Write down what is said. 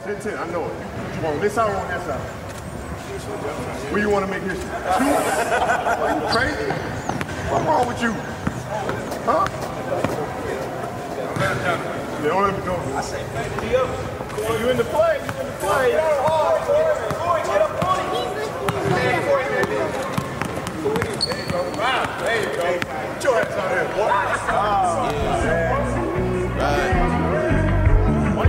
10-10, I know it. You want on this side or on that side? Where you want to make history? Shoot? Are you crazy? What's wrong with you? Huh? Yeah, don't let me go. I say, you in the play. You in the play. Get up on it. There you go. Wow, there you go. Get your ass out here, boy.